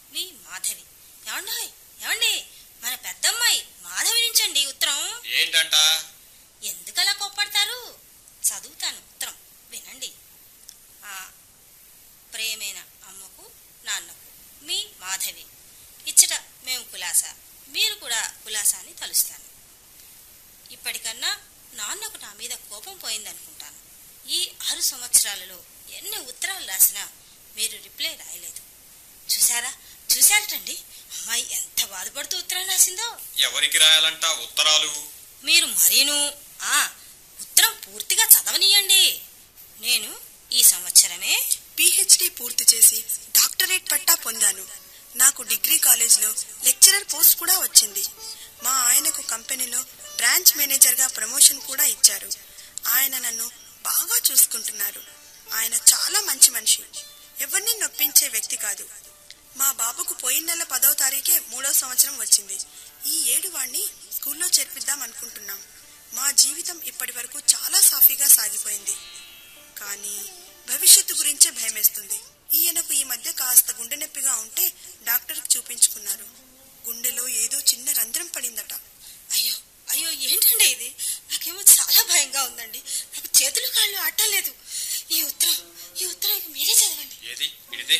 మీ మాధవి. ఏమండి మన పెద్దమ్మాయి మాధవి నుంచండి ఉత్తరం. ఏంటంట? ఎందుకలా కోప్పడతారు? చదువుతాను ఉత్తరం, వినండి. ప్రేమైన అమ్మకు నాన్నకు మీ మాధవి. ఇచ్చట మేము కులాసా, మీరు కూడా కులాసా అని తలుస్తాను. ఇప్పటికన్నా నాన్నకు నా మీద కోపం పోయిందనుకుంటాను. ఈ 6 సంవత్సరాలలో ఎన్ని ఉత్తరాలు రాసినా మీరు రిప్లై రాయలేదు. చూశారటండి అమ్మాయి ఎంత బాధపడుతూ ఉత్తరం రాసిందో. ఎవరికి రాయాలంట ఉత్తరాలు? మీరు మరీను. ఉత్తరం పూర్తిగా చదవనీయండి. నేను ఈ సంవత్సరమే PhD పూర్తి చేసి డాక్టరేట్ పట్టా పొందాను. నాకు డిగ్రీ కాలేజ్లో లెక్చరర్ పోస్ట్ కూడా వచ్చింది. మా ఆయనకు కంపెనీలో బ్రాంచ్ మేనేజర్గా ప్రమోషన్ కూడా ఇచ్చారు. ఆయన నన్ను బాగా చూసుకుంటున్నారు. ఆయన చాలా మంచి మనిషి, ఎవరిని నొప్పించే వ్యక్తి కాదు. మా బాబుకు పోయిన నెల 10వ తారీఖే 3వ సంవత్సరం వచ్చింది. ఈ ఏడు వాణ్ణి స్కూల్లో చేర్పిద్దాం అనుకుంటున్నాం. మా జీవితం ఇప్పటి వరకు చాలా సాఫీగా సాగిపోయింది. కానీ భవిష్యత్తు గురించే భయమేస్తుంది. ఈయనకు ఈ మధ్య కాస్త గుండె నొప్పిగా ఉంటే డాక్టర్కి చూపించుకున్నారు. గుండెలో ఏదో చిన్న రంధ్రం పడిందట. అయ్యో ఏంటండి ఇది? నాకేమో చాలా భయంగా ఉందండి. నాకు చేతులు కాళ్ళు ఆడలేదు. ఈ ఉత్తరం మీరే చదవండి. ఏది ఇదే?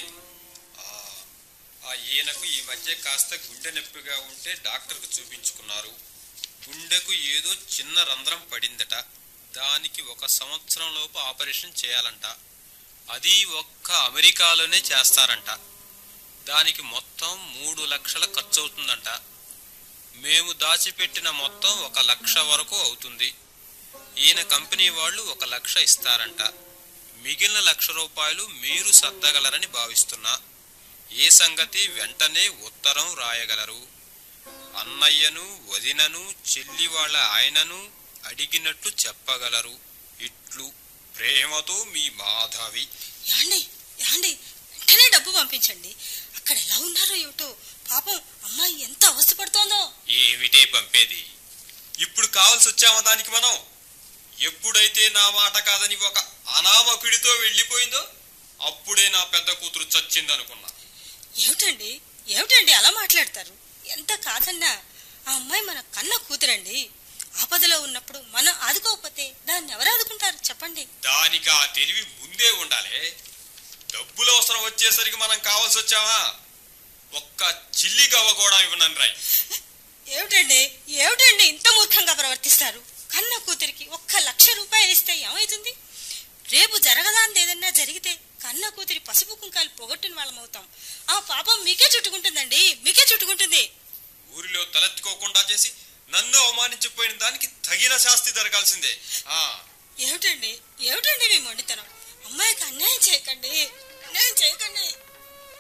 ఈయనకు ఈ మధ్య కాస్త గుండె నొప్పిగా ఉంటే డాక్టర్కు చూపించుకున్నారు. గుండెకు ఏదో చిన్న రంధ్రం పడిందట. దానికి 1 సంవత్సరం లోపు ఆపరేషన్ చేయాలంట. అది ఒక్క అమెరికాలోనే చేస్తారంట. దానికి మొత్తం 3 లక్షల ఖర్చు అవుతుందంట. మేము దాచిపెట్టిన మొత్తం 1 లక్ష వరకు అవుతుంది. ఈయన కంపెనీ వాళ్ళు 1 లక్ష ఇస్తారంట. మిగిలిన 1 లక్ష రూపాయలు మీరు సర్దగలరని భావిస్తున్నా. ఏ సంగతి వెంటనే ఉత్తరం రాయగలరు. అన్నయ్యను, వదినను, చెల్లి వాళ్ళ ఆయనను అడిగినట్లు చెప్పగలరు. ఇట్లు ప్రేమతో మీ మాధవి. యాండి వెంటనే డబ్బు పంపించండి. అక్కడ ఎలా ఉన్నారో ఏమిటో, పాపం అమ్మాయి ఎంత అవస్థపడుతోందో. ఏమిటే పంపేది? ఇప్పుడు కావాల్సి వచ్చామా దానికి మనం? ఎప్పుడైతే నా మాట కాదని ఒక అనామకుడితో వెళ్ళిపోయిందో అప్పుడే నా పెద్ద కూతురు చచ్చిందనుకున్నా. ఏమిటండి అలా మాట్లాడతారు? ఎంత కాదన్నా ఆ అమ్మాయి మన కన్న కూతురండి. ఆపదలో ఉన్నప్పుడు మనం ఆదుకోకపోతే దాన్ని ఎవరు ఆదుకుంటారు చెప్పండి? దానికి ఆ తెలివి ముందే ఉండాలి. డబ్బులు అవసరం వచ్చేసరికి మనం కావాల్సి వచ్చామా? ఒక్క చిల్లి గవ్వ కూడా ఇవ్వనని రాయి. ఏమిటండి ఇంత మూర్ఖంగా ప్రవర్తిస్తారు? కన్న కూతురికి 1 లక్ష రూపాయలు ఇస్తే ఏమవుతుంది? రేపు జరగదాంది ఏదన్నా జరిగితే కన్న కూతురి పసుపు కుంకాలు పోగొట్టిన వాళ్ళమవుతాం. ఆ పాపం మీకే చుట్టుకుంటుందండి, మీకే చుట్టుకుంటుంది. ఊరిలో తలెత్తుకోకుండా చేసి నన్ను అవమానించిపోయిన దానికి తగిన శాస్తి జరగాల్సిందే. ఏమిటండి మీ మొండితనం? అమ్మాయికి అన్యాయం చేయకండి.